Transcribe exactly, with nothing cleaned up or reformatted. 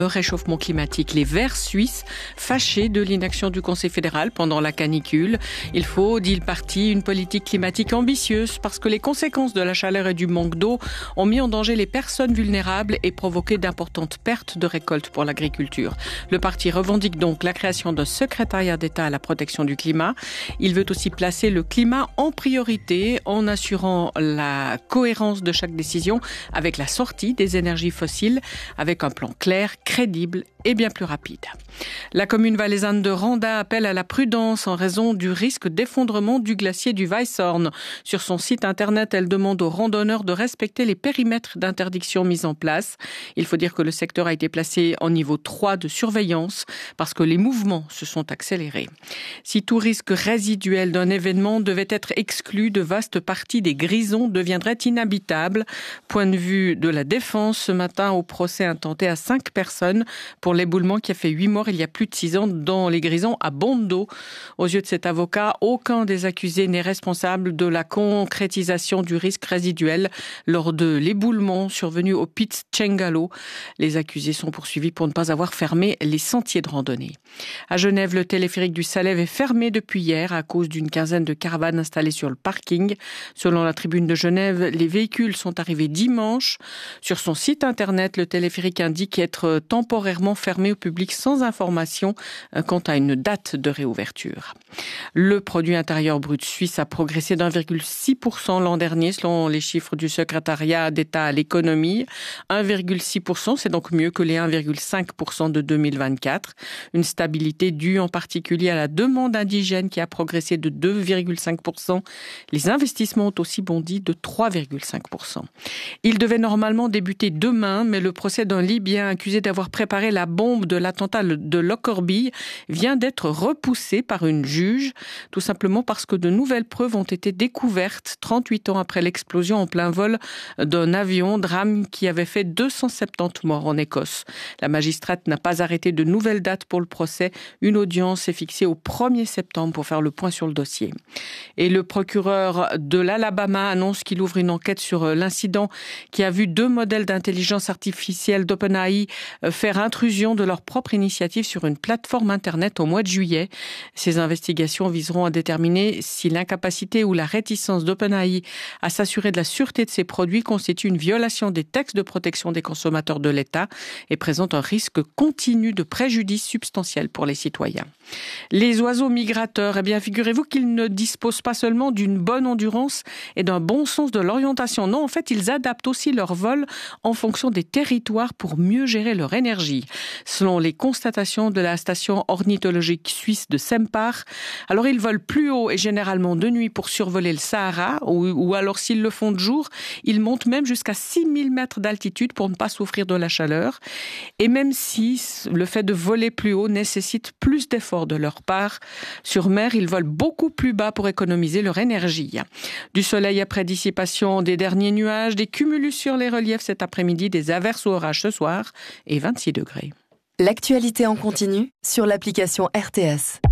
Le réchauffement climatique, les Verts suisses fâchés de l'inaction du Conseil fédéral pendant la canicule. Il faut, dit le parti, une politique climatique ambitieuse parce que les conséquences de la chaleur et du manque d'eau ont mis en danger les personnes vulnérables et provoqué d'importantes pertes de récoltes pour l'agriculture. Le parti revendique donc la création d'un secrétariat d'État à la protection du climat. Il veut aussi placer le climat en priorité en assurant la cohérence de chaque décision avec la sortie des énergies fossiles, avec un plan clair, crédible et bien plus rapide. La commune valaisanne de Randa appelle à la prudence en raison du risque d'effondrement du glacier du Weisshorn. Sur son site internet, elle demande aux randonneurs de respecter les périmètres d'interdiction mis en place. Il faut dire que le secteur a été placé en niveau trois de surveillance parce que les mouvements se sont accélérés. Si tout risque résiduel d'un événement devait être exclu, de vastes parties des Grisons deviendraient inhabitables. Point de vue de la défense, ce matin au procès intenté à cinq personnes pour l'éboulement qui a fait huit morts il y a plus de six ans dans les Grisons à Bondo. Aux yeux de cet avocat, aucun des accusés n'est responsable de la concrétisation du risque résiduel lors de l'éboulement survenu au Piz Cengalo. Les accusés sont poursuivis pour ne pas avoir fermé les sentiers de randonnée. À Genève, le téléphérique du Salève est fermé depuis hier à cause d'une quinzaine de caravanes installées sur le parking. Selon la Tribune de Genève, les véhicules sont arrivés dimanche. Sur son site internet, le téléphérique indique être temporairement fermé au public sans information quant à une date de réouverture. Le produit intérieur brut suisse a progressé d'un virgule six pour cent l'an dernier selon les chiffres du secrétariat d'État à l'économie. un virgule six pour cent, c'est donc mieux que les un virgule cinq pour cent de deux mille vingt-quatre. Une stabilité due en particulier à la demande indigène qui a progressé de deux virgule cinq pour cent. Les investissements ont aussi bondi de trois virgule cinq pour cent. Il devait normalement débuter demain, mais le procès d'un Libyen accusé d'avoir préparé la bombe de l'attentat de Lockerbie vient d'être repoussé par une juge, tout simplement parce que de nouvelles preuves ont été découvertes trente-huit ans après l'explosion en plein vol d'un avion, drame qui avait fait deux cent soixante-dix morts en Écosse. La magistrate n'a pas arrêté de nouvelles dates pour le procès. Une audience est fixée au premier septembre pour faire le point sur le dossier. Et le procureur de l'Alabama annonce qu'il ouvre une enquête sur l'incident qui a vu deux modèles d'intelligence artificielle d'OpenAI faire intrusion de leur propre initiative sur une plateforme Internet au mois de juillet. Ces investigations viseront à déterminer si l'incapacité ou la réticence d'OpenAI à s'assurer de la sûreté de ses produits constitue une violation des textes de protection des consommateurs de l'État et présente un risque continu de préjudice substantiel pour les citoyens. Les oiseaux migrateurs, eh bien, figurez-vous qu'ils ne disposent pas seulement d'une bonne endurance et d'un bon sens de l'orientation. Non, en fait, ils adaptent aussi leur vol en fonction des territoires pour mieux gérer leur énergie. Selon les constatations de la station ornithologique suisse de Sempach, alors ils volent plus haut et généralement de nuit pour survoler le Sahara, ou, ou alors s'ils le font de jour, ils montent même jusqu'à six mille mètres d'altitude pour ne pas souffrir de la chaleur. Et même si le fait de voler plus haut nécessite plus d'efforts de leur part, sur mer, ils volent beaucoup plus bas pour économiser leur énergie. Du soleil après dissipation des derniers nuages, des cumulus sur les reliefs cet après-midi, des averses ou orages ce soir et vingt-six degrés. L'actualité en continu sur l'application R T S.